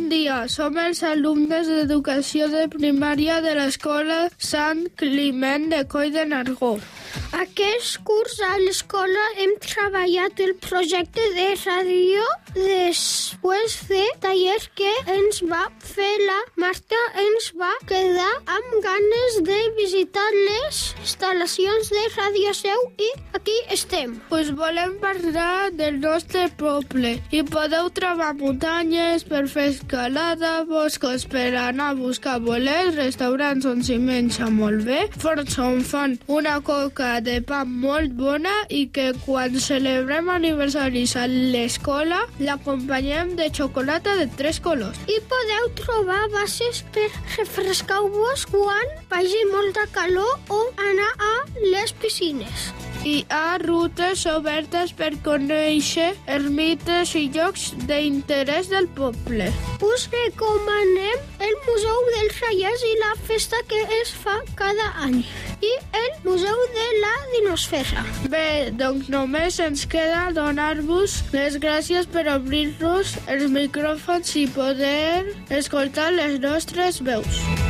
Bon dia, som els alumnes d'Educació de Primària de l'Escola Sant Climent de Coll de Nargó. Aquest curs a l'escola hem treballat el projecte de ràdio després de taller que ens va fer la Marta. Ens va quedar amb ganes de visitar les instal·lacions de Ràdio Seu i aquí estem. Us volem parlar del nostre poble. Hi podeu trobar muntanyes per fer escalada, boscos per anar a buscar bolets, restaurants on s'hi menja molt bé, forns on fan una coca de pa molt bona i que quan celebrem aniversaris a l'escola l'acompanyem de xocolata de 3 colors. I podeu trobar bases per refrescar-vos quan vagi molta calor o anar a les piscines. Hi ha rutes obertes per conèixer ermites i llocs d'interès del poble. Us recomanem el Museu dels Reials i la festa que es fa cada any i el Museu de la Dinosfera. Bé, doncs només ens queda donar-vos les gràcies per obrir-nos els micròfons i poder escoltar les nostres veus.